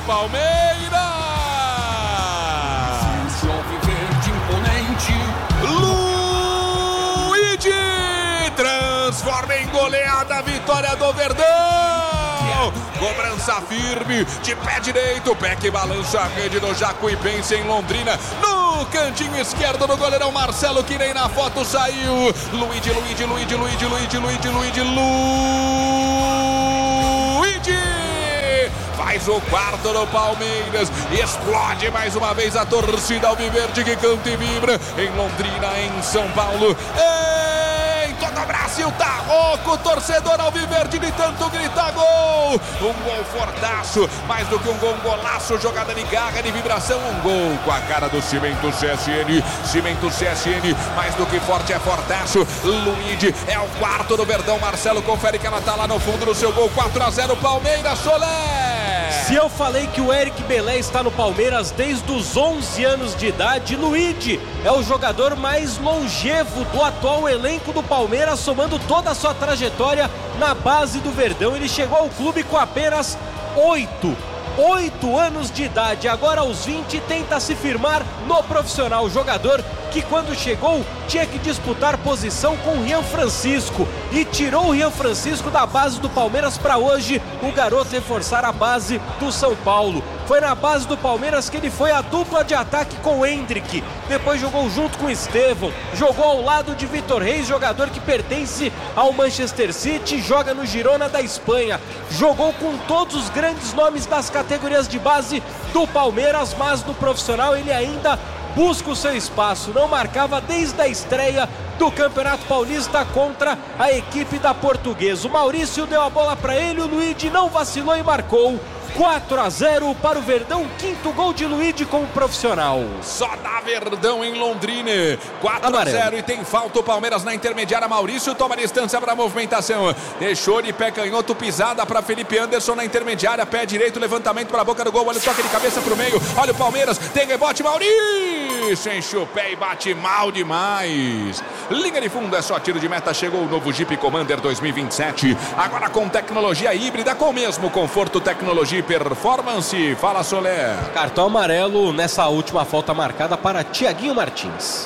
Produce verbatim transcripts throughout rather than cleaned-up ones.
Palmeiras. Alviverde imponente. Luigi transforma em goleada a vitória do Verdão. Cobrança firme, de pé direito, pé que balança a rede do Jacuipense em Londrina. No cantinho esquerdo do goleirão Marcelo, que nem na foto saiu. Luigi, Luigi, Luigi, Luigi, Luigi, Luigi, Luigi, Luigi. Faz o quarto do Palmeiras. Explode mais uma vez a torcida alviverde que canta e vibra. Em Londrina, em São Paulo. Em todo o Brasil tá rouco. Torcedor alviverde de tanto gritar gol. Um gol fortaço. Mais do que um gol, um golaço. Jogada de garra, de vibração. Um gol com a cara do Cimento C S N. Cimento C S N. Mais do que forte, é fortaço. Luigi é o quarto do Verdão. Marcelo confere que ela tá lá no fundo do seu gol. quatro a zero Palmeiras. Solé. Se eu falei que o Eric Belé está no Palmeiras desde os onze anos de idade, Luigi é o jogador mais longevo do atual elenco do Palmeiras, somando toda a sua trajetória na base do Verdão. Ele chegou ao clube com apenas oito, oito anos de idade. Agora aos vinte tenta se firmar no profissional. Jogador que quando chegou tinha que disputar posição com o Rian Francisco e tirou o Rian Francisco da base do Palmeiras para hoje o garoto reforçar a base do São Paulo. Foi na base do Palmeiras que ele foi a dupla de ataque com o Hendrick, depois jogou junto com o Estevão, jogou ao lado de Vitor Reis, jogador que pertence ao Manchester City, joga no Girona da Espanha, jogou com todos os grandes nomes das categorias de base do Palmeiras, mas no profissional ele ainda busca o seu espaço, não marcava desde a estreia do Campeonato Paulista contra a equipe da Portuguesa. O Maurício deu a bola para ele, o Luigi não vacilou e marcou. quatro a zero para o Verdão, quinto gol de Luigi como profissional. Só dá Verdão em Londrina, quatro a zero e tem falta o Palmeiras na intermediária. Maurício toma distância para a movimentação, deixou de pé canhoto, pisada para Felipe Anderson na intermediária, pé direito, levantamento para a boca do gol, olha o toque de cabeça para o meio, olha o Palmeiras, tem rebote, Maurício enche o pé e bate mal demais. Linha de fundo, é só tiro de meta, chegou o novo Jeep Commander dois mil e vinte e sete, agora com tecnologia híbrida, com o mesmo conforto, tecnologia e performance. Fala, Soler. Cartão amarelo nessa última falta marcada para Thiaguinho Martins.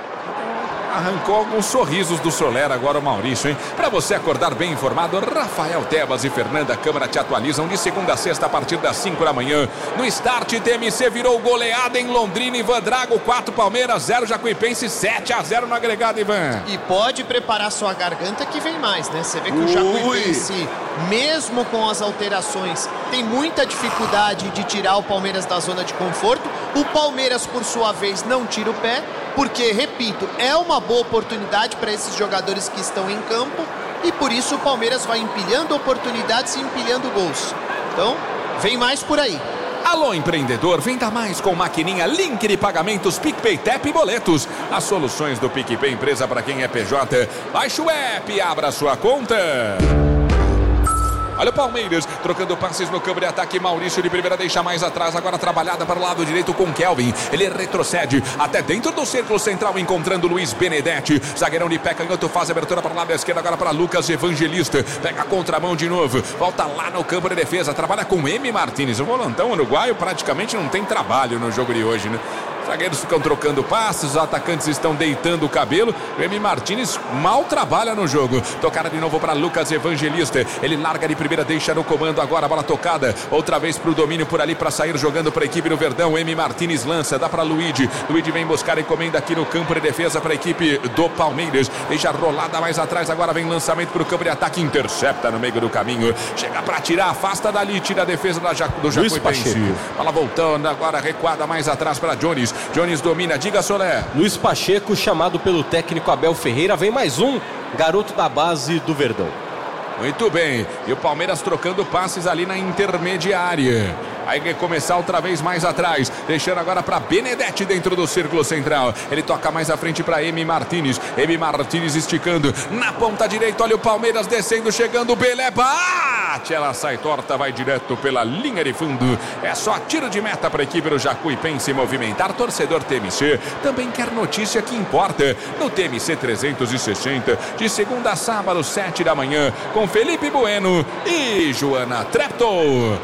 Arrancou alguns sorrisos do Soler agora o Maurício, hein? Para você acordar bem informado, Rafael Tebas e Fernanda Câmara te atualizam de segunda a sexta a partir das cinco da manhã. No Start, T M C virou goleada em Londrina, Ivan Drago, quatro Palmeiras, zero Jacuipense, sete a zero no agregado, Ivan. E pode preparar sua garganta que vem mais, né? Você vê que o Jacuipense, mesmo com as alterações, tem muita dificuldade de tirar o Palmeiras da zona de conforto. O Palmeiras, por sua vez, não tira o pé, porque, repito, é uma boa oportunidade para esses jogadores que estão em campo e por isso o Palmeiras vai empilhando oportunidades e empilhando gols. Então, vem mais por aí. Alô, empreendedor, venda mais com maquininha, link de pagamentos, PicPay, Tap e boletos. As soluções do PicPay, empresa para quem é P J. Baixe o app e abra sua conta. Olha o Palmeiras, trocando passes no campo de ataque. Maurício de primeira deixa mais atrás, agora trabalhada para o lado direito com Kelvin. Ele retrocede até dentro do círculo central, encontrando Luiz Benedetti. Zagueirão de pé canhoto, faz abertura para o lado esquerdo, agora para Lucas Evangelista. Pega a contramão de novo, volta lá no campo de defesa, trabalha com M. Martins. O volantão uruguaio praticamente não tem trabalho no jogo de hoje, né? Os zagueiros ficam trocando passes, os atacantes estão deitando o cabelo. O M. Martins mal trabalha no jogo. Tocada de novo para Lucas Evangelista. Ele larga de primeira, deixa no comando agora, a bola tocada. Outra vez para o domínio por ali, para sair jogando para a equipe do Verdão. M. Martins lança, dá para Luigi. Luigi vem buscar a encomenda aqui no campo de defesa para a equipe do Palmeiras. Deixa rolada mais atrás, agora vem lançamento para o campo de ataque. Intercepta no meio do caminho. Chega para tirar, afasta dali, tira a defesa da Jacu, do Jacuipense. Bola voltando agora, recuada mais atrás para Jones. Jones domina, diga, Solé. Luiz Pacheco, chamado pelo técnico Abel Ferreira, vem mais um garoto da base do Verdão. Muito bem, e o Palmeiras trocando passes ali na intermediária. Aí vai começar outra vez mais atrás, deixando agora para Benedetti dentro do círculo central. Ele toca mais à frente para M. Martins. M. Martins esticando na ponta direita. Olha o Palmeiras descendo, chegando. Belé bate, ela sai torta, vai direto pela linha de fundo. É só tiro de meta para a equipe do Jacuipense movimentar. Torcedor T M C também quer notícia que importa no T M C trezentos e sessenta, de segunda a sábado, sete da manhã, com Felipe Bueno e Joana Trepto.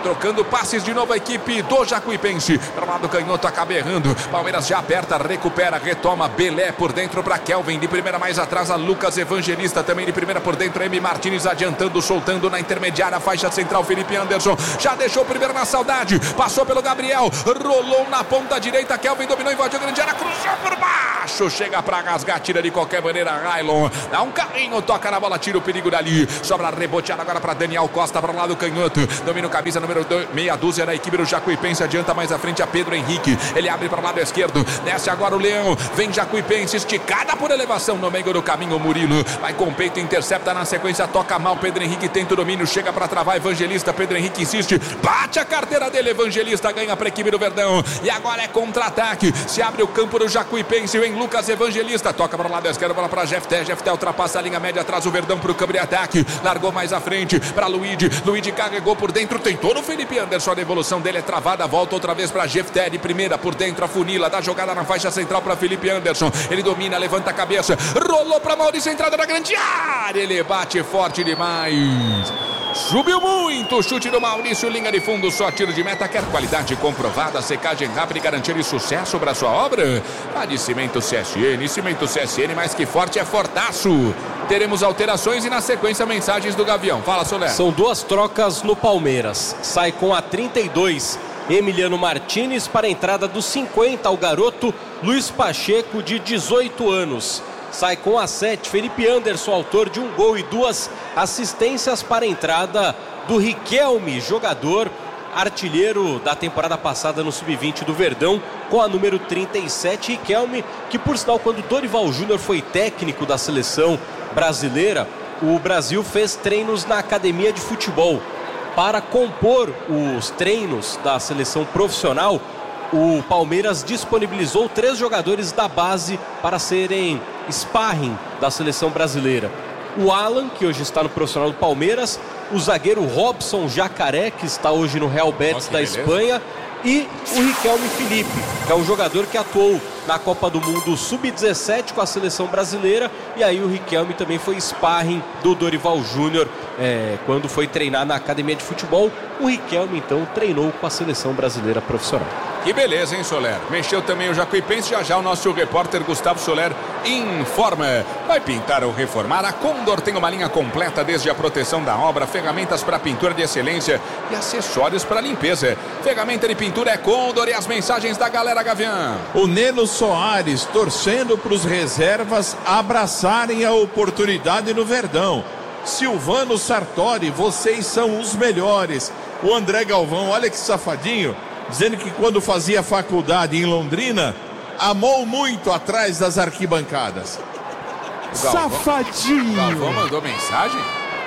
trocando passes de novo a equipe do Jacuipense. Para o lado canhoto, acaba errando. Palmeiras já aperta, recupera, retoma. Belé por dentro para Kelvin. De primeira mais atrás a Lucas Evangelista. Também de primeira por dentro, M. Martins adiantando, soltando na intermediária. Faixa central, Felipe Anderson. Já deixou o primeiro na saudade. Passou pelo Gabriel. Rolou na ponta direita. Kelvin dominou, invadiu a grande área. Cruzou por baixo. Chega para rasgar, tira de qualquer maneira. Railon dá um carrinho, toca na bola, tira o perigo dali. Sobra reboteada agora para Daniel Costa, para o lado canhoto. Domina o camisa número dois, meia dúzia da equipe do Jacuipense. Adianta mais à frente a Pedro Henrique. Ele abre para o lado esquerdo. Desce agora o Leão. Vem Jacuipense, esticada por elevação no meio do caminho. Murilo vai com o peito, intercepta na sequência. Toca mal. Pedro Henrique tenta o domínio. Chega para travar. Evangelista. Pedro Henrique insiste. Bate a carteira dele. Evangelista ganha para a equipe do Verdão. E agora é contra-ataque. Se abre o campo do Jacuipense. Vem Lucas Evangelista. Toca para o lado esquerdo. Bola para Jefté. Jefté ultrapassa a linha média. Traz o Verdão para o campo de ataque. Largou mais à frente para Luigi. Luigi carregou por dentro. Tentou no Felipe Anderson. A devolução dele é travada. Volta outra vez para Jefté. De primeira por dentro. A funila. Dá jogada na faixa central para Felipe Anderson. Ele domina. Levanta a cabeça. Rolou para Maurício. Entrada na grande área. Ele bate forte demais. Subiu muito, chute do Maurício, linha de fundo, só tiro de meta. Quer qualidade comprovada, secagem rápida e garantia de sucesso para sua obra? A de Cimento C S N, Cimento C S N, mais que forte é fortaço. Teremos alterações e na sequência mensagens do Gavião. Fala, Soler. São duas trocas no Palmeiras. Sai com a trinta e dois Emiliano Martins para a entrada dos cinquenta, o garoto Luiz Pacheco, de dezoito anos. Sai com a sete, Felipe Anderson, autor de um gol e duas assistências para a entrada do Riquelme, jogador artilheiro da temporada passada no sub vinte do Verdão, com a número trinta e sete. Riquelme, que por sinal, quando Dorival Júnior foi técnico da seleção brasileira, o Brasil fez treinos na academia de futebol. Para compor os treinos da seleção profissional, o Palmeiras disponibilizou três jogadores da base para serem sparring da seleção brasileira. O Alan, que hoje está no profissional do Palmeiras, o zagueiro Robson Jacaré, que está hoje no Real Betis da Espanha, e o Riquelme Felipe, que é um jogador que atuou na Copa do Mundo sub dezessete com a seleção brasileira, e aí o Riquelme também foi sparring do Dorival Júnior é, quando foi treinar na academia de futebol. O Riquelme então treinou com a seleção brasileira profissional. Que beleza, hein, Soler? Mexeu também o Jacuipense. Já já o nosso repórter Gustavo Soler informa. Vai pintar ou reformar? A Condor tem uma linha completa, desde a proteção da obra, ferramentas para pintura de excelência e acessórios para limpeza. Ferramenta de pintura é Condor. E as mensagens da galera, Gavião. O Neno Soares torcendo para os reservas abraçarem a oportunidade no Verdão. Silvano Sartori, vocês são os melhores. O André Galvão, olha que safadinho, dizendo que quando fazia faculdade em Londrina, amou muito atrás das arquibancadas. Galvão, Safadinho! Galvão mandou mensagem?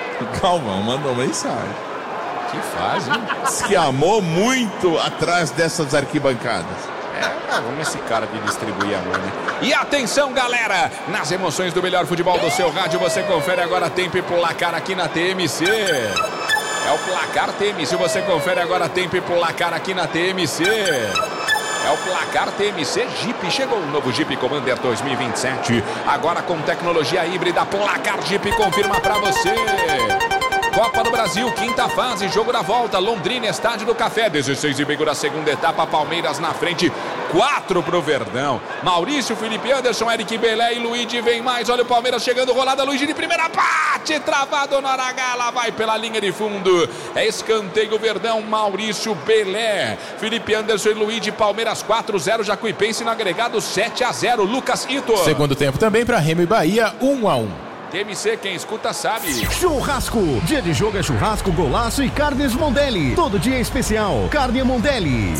Galvão mandou mensagem. Que faz, hein? Diz que amou muito atrás dessas arquibancadas. É, vamos esse cara de distribuir amor, né? E atenção, galera! Nas emoções do melhor futebol do seu rádio, você confere agora tempo e placar aqui na T M C. É o placar T M C, você confere agora tempo e placar aqui na T M C. É o placar T M C Jeep. Chegou o novo Jeep Commander dois mil e vinte e sete. Agora com tecnologia híbrida. Placar Jeep confirma pra você. Copa do Brasil, quinta fase, jogo da volta, Londrina, Estádio do Café, dezesseis e meio da segunda etapa, Palmeiras na frente, quatro pro Verdão. Maurício, Felipe Anderson, Eric Belé e Luigi vem mais, olha o Palmeiras chegando, rolada, Luigi de primeira, bate, travado na Aragala, vai pela linha de fundo, é escanteio Verdão, Maurício, Belé, Felipe Anderson e Luigi, Palmeiras quatro a zero, Jacuipense no agregado sete a zero, Lucas Ito. Segundo tempo também para Remo e Bahia, um a um. T M C, quem escuta sabe. Churrasco. Dia de jogo é churrasco, golaço e carnes Mondelli. Todo dia é especial. Carne Mondelli.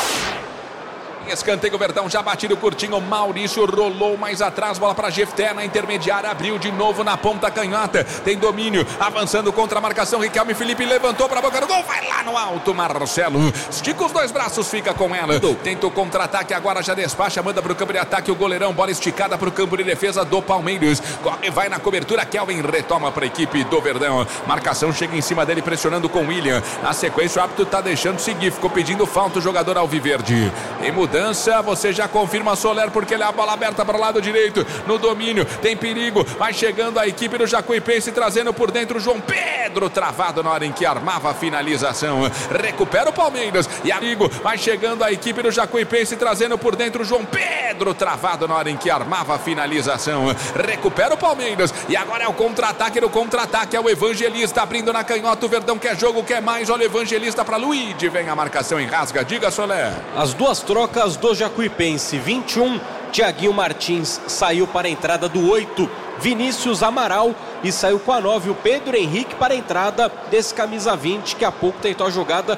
Escanteio Verdão, já batido curtinho, Maurício rolou mais atrás, bola para Jefté na intermediária, abriu de novo na ponta canhota, tem domínio, avançando contra a marcação, Riquelme Felipe levantou para a boca do gol, vai lá no alto, Marcelo, estica os dois braços, fica com ela, tenta o contra-ataque, agora já despacha, manda para o campo de ataque, o goleirão, bola esticada para o campo de defesa do Palmeiras, corre, vai na cobertura, Kelvin retoma para a equipe do Verdão, marcação chega em cima dele, pressionando com o William, na sequência o árbitro está deixando seguir, ficou pedindo falta o jogador alviverde, em mudança cobrança, você já confirma Soler, porque ele é a bola aberta para o lado direito, no domínio, tem perigo, vai chegando a equipe do Jacuipense, trazendo por dentro o João Pedro, travado na hora em que armava a finalização, recupera o Palmeiras, e amigo, vai chegando a equipe do Jacuipense, trazendo por dentro o João Pedro, travado na hora em que armava a finalização, recupera o Palmeiras, e agora é o contra-ataque do contra-ataque, é o Evangelista, abrindo na canhota, o Verdão quer jogo, quer mais, olha o Evangelista para Luigi, vem a marcação em rasga, diga Soler. As duas trocas do Jacuipense, vinte e um, Thiaguinho Martins saiu para a entrada do oito, Vinícius Amaral, e saiu com a nove o Pedro Henrique para a entrada desse camisa vinte, que há pouco tentou a jogada